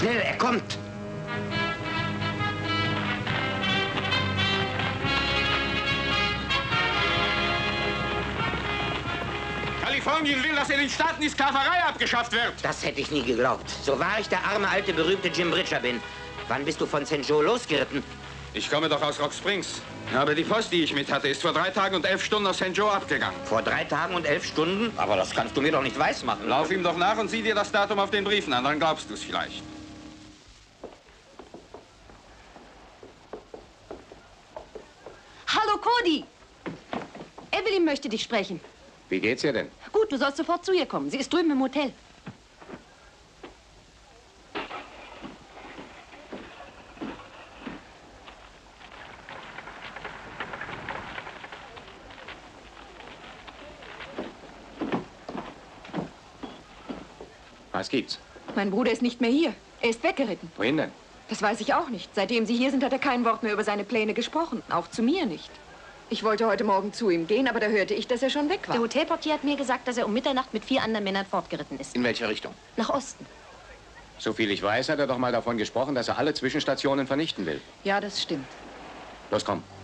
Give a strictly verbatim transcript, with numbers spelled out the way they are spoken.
Schnell, er kommt! Kalifornien will, dass in den Staaten die Sklaverei abgeschafft wird. Das hätte ich nie geglaubt. So wahr ich der arme, alte, berühmte Jim Bridger bin. Wann bist du von Sankt Joe losgeritten? Ich komme doch aus Rock Springs. Aber die Post, die ich mit hatte, ist vor drei Tagen und elf Stunden aus Sankt Joe abgegangen. Vor drei Tagen und elf Stunden? Aber das kannst du mir doch nicht weismachen. Lauf ihm doch nach und sieh dir das Datum auf den Briefen an, dann glaubst du es vielleicht. Hallo, Cody! Evelyn möchte dich sprechen. Wie geht's ihr denn? Gut, du sollst sofort zu ihr kommen. Sie ist drüben im Hotel. Was gibt's? Mein Bruder ist nicht mehr hier. Er ist weggeritten. Wohin denn? Das weiß ich auch nicht. Seitdem Sie hier sind, hat er kein Wort mehr über seine Pläne gesprochen. Auch zu mir nicht. Ich wollte heute Morgen zu ihm gehen, aber da hörte ich, dass er schon weg war. Der Hotelportier hat mir gesagt, dass er um Mitternacht mit vier anderen Männern fortgeritten ist. In welche Richtung? Nach Osten. Soviel ich weiß, hat er doch mal davon gesprochen, dass er alle Zwischenstationen vernichten will. Ja, das stimmt. Los, komm.